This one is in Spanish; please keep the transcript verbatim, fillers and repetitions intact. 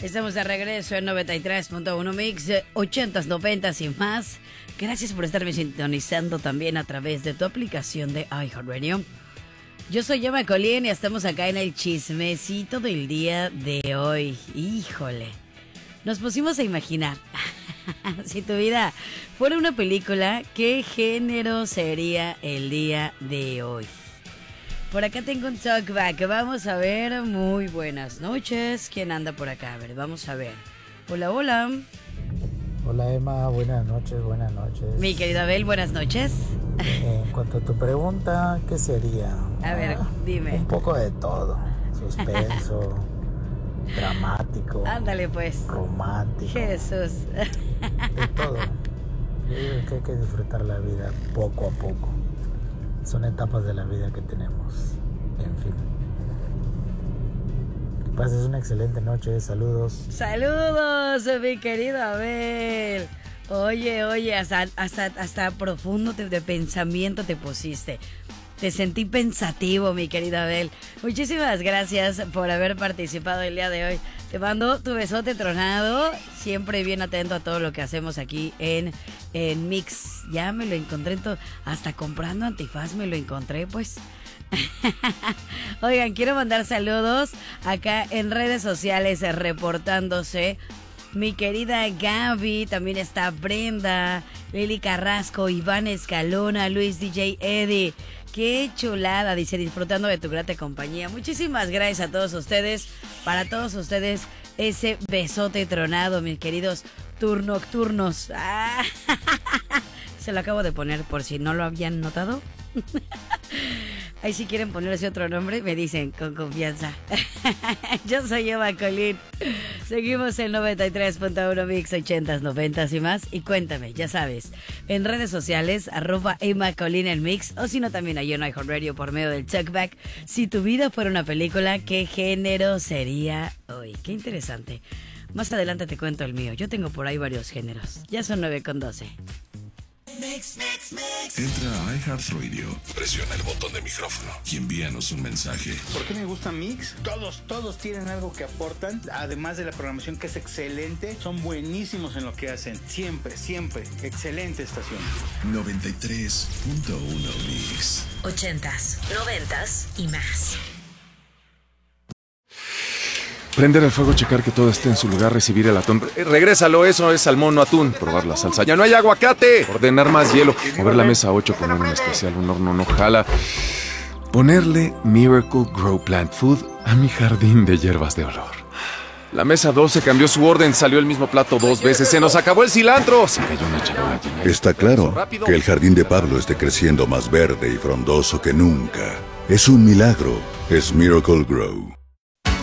Estamos de regreso en noventa y tres punto uno Mix, ochentas, noventas y más. Gracias por estarme sintonizando también a través de tu aplicación de iHeartRadio. Yo soy Emma Colín y estamos acá en el chismecito del día de hoy. Híjole, nos pusimos a imaginar, si tu vida fuera una película, ¿qué género sería el día de hoy? Por acá tengo un talkback. Vamos a ver. Muy buenas noches. ¿Quién anda por acá? A ver, vamos a ver. Hola, hola. Hola Emma, buenas noches, buenas noches. Mi querida Abel, buenas noches. En cuanto a tu pregunta, ¿qué sería? A ver, ah, dime. Un poco de todo. Suspenso, dramático. Ándale pues. Romántico. Jesús. De todo. Yo digo que hay que disfrutar la vida poco a poco. Son etapas de la vida que tenemos. En fin. Que pases una excelente noche. Saludos. Saludos, mi querido Abel. Oye, oye, hasta, hasta, hasta profundo de, de pensamiento te pusiste. Te sentí pensativo, mi querido Abel. Muchísimas gracias por haber participado el día de hoy. Te mando tu besote tronado. Siempre bien atento a todo lo que hacemos aquí en, en Mix. Ya me lo encontré en todo. Hasta comprando antifaz me lo encontré, pues. Oigan, quiero mandar saludos acá en redes sociales reportándose. Mi querida Gaby, también está Brenda, Lili Carrasco, Iván Escalona, Luis D J Eddie. Qué chulada, dice, disfrutando de tu grata compañía. Muchísimas gracias a todos ustedes. Para todos ustedes, ese besote tronado, mis queridos turnocturnos. Ah, se lo acabo de poner por si no lo habían notado. Ahí si quieren ponerse otro nombre, me dicen con confianza. Yo soy Emma Colín. Seguimos en noventa y tres punto uno Mix, ochentas, noventas y más. Y cuéntame, ya sabes, en redes sociales, arroba Emma Colín el Mix, o si no también ahí en iHeartRadio por medio del Talkback. Si tu vida fuera una película, ¿qué género sería hoy? Qué interesante. Más adelante te cuento el mío. Yo tengo por ahí varios géneros. Ya son nueve con doce. Mix, mix, mix. Entra a iHeartRadio, presiona el botón de micrófono y envíanos un mensaje. ¿Por qué me gusta Mix? Todos, todos tienen algo que aportan, además de la programación que es excelente, son buenísimos en lo que hacen. Siempre, siempre, excelente estación. noventa y tres punto uno Mix. Ochentas, noventas y más. Prender el fuego, checar que todo esté en su lugar, recibir el atún. Eh, regrésalo, eso es salmón, no atún. Probar la salsa. ¡Ya no hay aguacate! Ordenar más hielo. Mover la mesa ocho, poner un especial, un horno no jala. Ponerle Miracle Grow Plant Food a mi jardín de hierbas de olor. La mesa doce cambió su orden, salió el mismo plato dos veces. ¡Se nos acabó el cilantro! Se cayó una charola llena de... Está claro que el jardín de Pablo esté creciendo más verde y frondoso que nunca. Es un milagro. Es Miracle Grow.